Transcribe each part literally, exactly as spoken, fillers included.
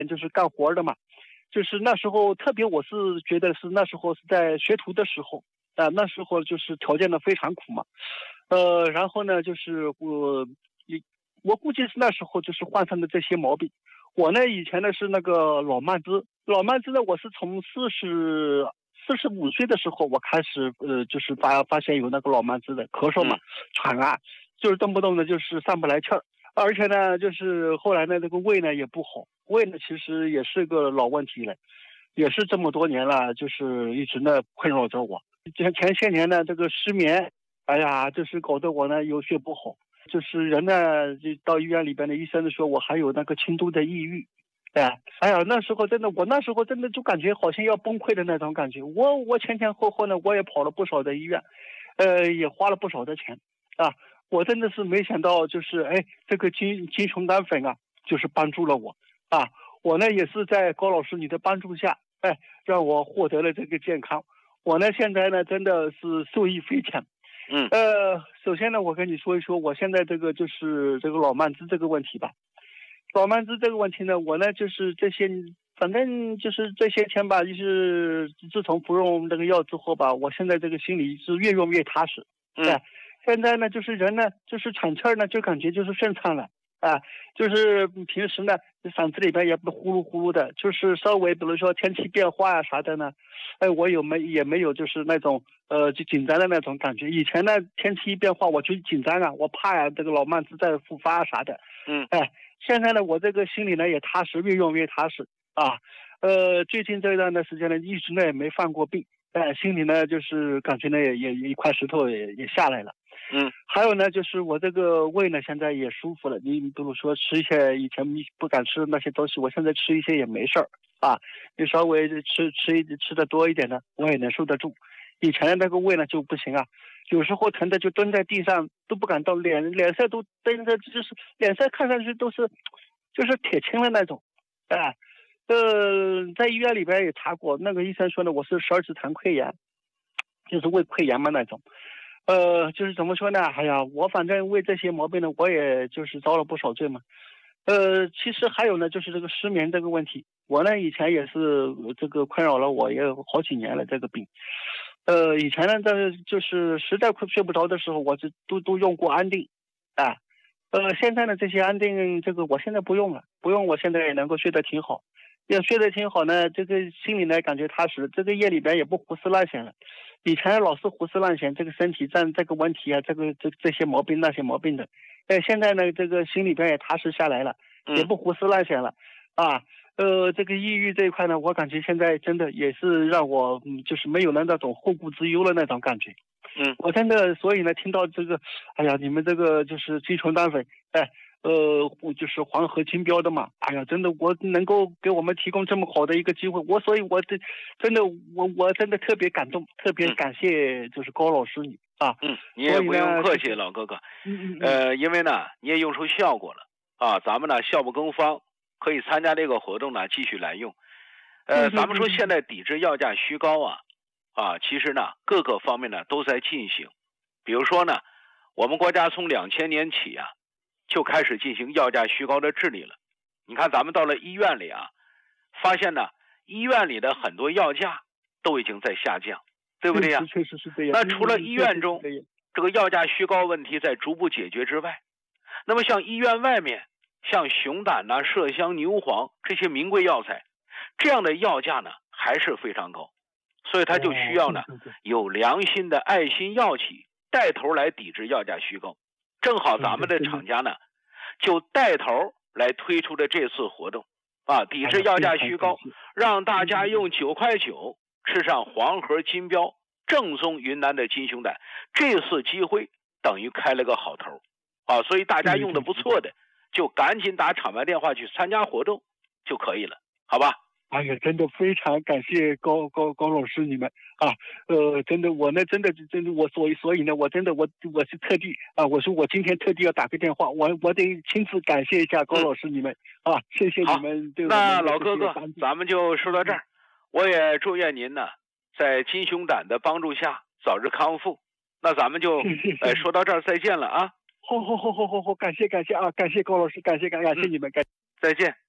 就是干活的嘛，就是那时候特别我是觉得是那时候是在学徒的时候啊、呃，那时候就是条件呢非常苦嘛，呃，然后呢就是我我估计是那时候就是患上的这些毛病。我呢以前呢是那个老慢支，老慢支呢我是从四十四十五岁的时候我开始呃就是发发现有那个老慢支的咳嗽嘛、喘啊，就是动不动的就是上不来气儿。而且呢，就是后来呢，这个胃呢也不好，胃呢其实也是个老问题了，也是这么多年了，就是一直呢困扰着我。前前些年呢，这个失眠，哎呀，就是搞得我呢有些不好，就是人呢就到医院里边的医生说我还有那个轻度的抑郁，哎，哎呀，那时候真的，我那时候真的就感觉好像要崩溃的那种感觉。我我前前后后呢，我也跑了不少的医院，呃，也花了不少的钱，啊。我真的是没想到，就是哎，这个金金熊胆粉啊，就是帮助了我啊！我呢也是在高老师你的帮助下，哎，让我获得了这个健康。我呢现在呢真的是受益匪浅。 嗯， 呃，首先呢，我跟你说一说我现在这个就是这个老慢支这个问题吧。老慢支这个问题呢，我呢就是这些，反正就是这些天吧，就是自从服用这个药之后吧，我现在这个心里是越用越踏实。 嗯。 哎，现在呢，就是人呢，就是喘气儿呢，就感觉就是顺畅了啊，就是平时呢，嗓子里边也不呼噜呼噜的，就是稍微比如说天气变化啊啥的呢，哎，我有没也没有就是那种呃就紧张的那种感觉。以前呢，天气一变化我就紧张啊，我怕呀、啊、这个老慢支再复发啊啥的。 嗯， 哎，现在呢，我这个心里呢也踏实，越用越踏实啊。呃，最近这段的时间呢，一直呢也没犯过病。哎，心里呢就是感觉呢也也一块石头也也下来了。 嗯， 还有呢，就是我这个胃呢现在也舒服了。你比如说吃一些以前不敢吃的那些东西，我现在吃一些也没事儿啊。你稍微吃吃一吃的多一点呢，我也能受得住。以前的那个胃呢就不行啊，有时候疼的就蹲在地上都不敢动，脸脸色都瞪着，就是脸色看上去都是就是铁青的那种，啊。呃，在医院里边也查过，那个医生说呢，我是十二指肠溃疡，就是胃溃疡嘛那种。呃，就是怎么说呢？哎呀，我反正为这些毛病呢，我也就是遭了不少罪嘛。呃，其实还有呢，就是这个失眠这个问题，我呢以前也是这个困扰了我也有好几年了这个病。呃，以前呢，这就是实在困睡不着的时候，我就都都用过安定，啊，呃，现在呢这些安定这个我现在不用了，不用，我现在也能够睡得挺好。也睡得挺好呢，这个心里呢感觉踏实，这个夜里边也不胡思乱想了。以前老是胡思乱想，这个身体占这个问题啊，这个这这些毛病那些毛病的。哎，现在呢这个心里边也踏实下来了，也不胡思乱想了，啊，呃，这个抑郁这一块呢，我感觉现在真的也是让我嗯，就是没有了那种后顾之忧的那种感觉。 嗯， 我真的所以呢，听到这个，哎呀，你们这个就是金虫胆粉，哎。呃，就是黄河金标的嘛，哎呀，真的，我能够给我们提供这么好的一个机会，我所以，我这真的，我我真的特别感动，特别感谢就是高老师你啊， 嗯，你也不用客气，老哥哥， 嗯嗯， 呃，因为呢，你也用出效果了啊，咱们呢效不更方，可以参加这个活动呢，继续来用。呃，咱们说现在抵制药价虚高啊，啊，其实呢各个方面呢都在进行，比如说呢，我们国家从两千年起啊。就开始进行药价虚高的治理了。你看咱们到了医院里啊，发现呢，医院里的很多药价都已经在下降，对不对呀？ 确实是这样。 那除了医院中这个药价虚高问题在逐步解决之外，那么像医院外面，像熊胆呐、麝香、牛黄这些名贵药材，这样的药价呢还是非常高，所以它就需要呢有良心的爱心药企带头来抵制药价虚高。正好咱们的厂家呢，就带头来推出的这次活动，啊，抵制药价虚高，让大家用九块九吃上黄河金标正宗云南的金熊胆，这次机会等于开了个好头，啊，所以大家用的不错的，就赶紧打厂外电话去参加活动就可以了，好吧？ 哎呀，真的非常感谢高高高老师你们啊，呃，真的我呢，真的真的我所以所以呢，我真的我我是特地啊，我说我今天特地要打个电话，我我得亲自感谢一下高老师你们、嗯、啊，谢谢你们对我们的。 那老哥哥，咱们就说到这儿，我也祝愿您呢，在金熊胆的帮助下早日康复。那咱们就呃说到这儿，再见了啊！ 好好好好好好，感谢感谢啊，感谢高老师，感谢感谢你们，感再见。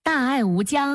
大爱无疆。